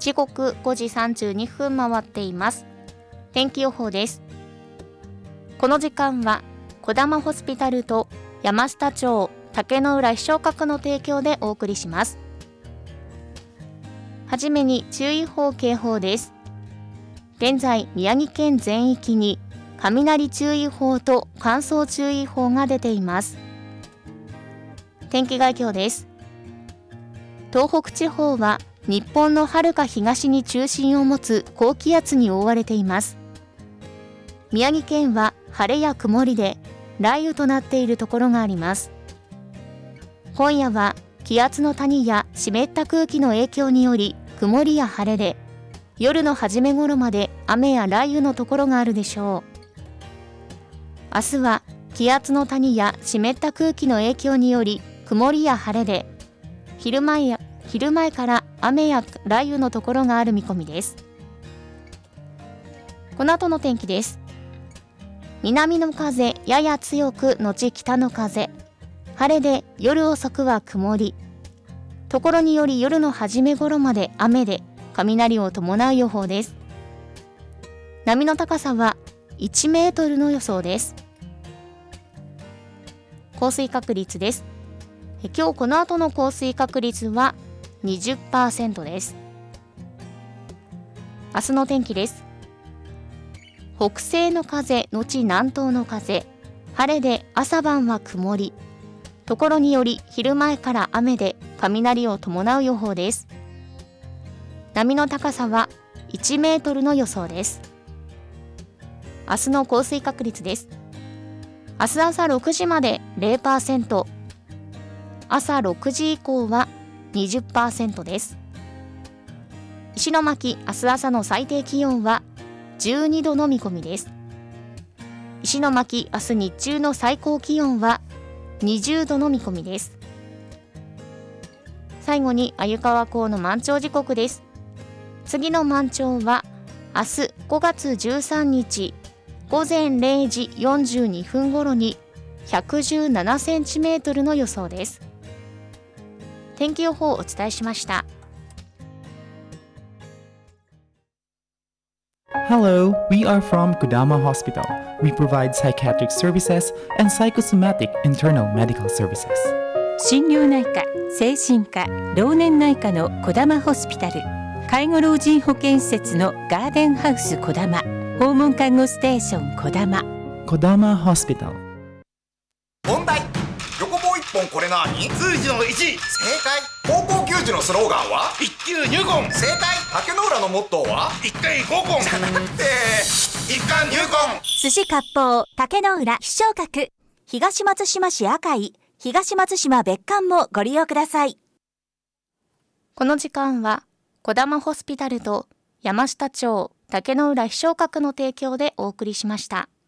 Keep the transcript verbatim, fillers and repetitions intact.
時刻ごじさんじゅうにふん回っています。天気予報です。この時間はこだまホスピタルと山下町竹之浦飛翔閣の提供でお送りします。はじめに注意報警報です。現在宮城県全域に雷注意報と乾燥注意報が出ています。天気概況です。東北地方は日本のはるか東に中心を持つ高気圧に覆われています。宮城県は晴れや曇りで雷雨となっているところがあります。今夜は気圧の谷や湿った空気の影響により曇りや晴れで、夜の初め頃まで雨や雷雨のところがあるでしょう。明日は気圧の谷や湿った空気の影響により曇りや晴れで、昼前や昼前から雨や雷雨のところがある見込みです。この後の天気です。南の風やや強く後北の風、晴れで夜遅くは曇り、ところにより夜の初め頃まで雨で雷を伴う予報です。波の高さはいちメートルの予想です。降水確率です。今日この後の降水確率は にじゅっパーセント です。明日の天気です。北西の風のち南東の風、晴れで朝晩は曇り、ところにより昼前から雨で雷を伴う予報です。波の高さはいちメートルの予想です。明日の降水確率です。明日朝ろくじまで ゼロパーセント、朝ろくじ以降は にじゅっパーセント です。石巻、明日朝の最低気温はじゅうにどの見込みです。石巻、明日日中の最高気温はにじゅうどの見込みです。最後に鮎川港の満潮時刻です。次の満潮は明日ごがつじゅうさんにちごぜんれいじよんじゅうにふん頃にひゃくじゅうななセンチメートルの予想です。天気予報をお伝えしました。 Hello, we are from Kodama Hospital. We provide psychiatric services and psychosomatic internal medical services. 心療内科、精神科、老年内科のこだまホスピタル、介護老人保健施設のガーデンハウスこだま、訪問看護ステーションこだま。 Kodama Hospital。 問題、横棒一本これなに？数字のいち。正解。高校球児のスローガンは？一球入魂。正解。竹之浦のモットーは？一回合コン。じゃなくて一貫入魂。 寿司割烹竹之浦飛翔閣、東松島市赤井、東松島別館もご利用ください。 この時間はこだまホスピタルと山下町竹之浦飛翔閣の提供でお送りしました。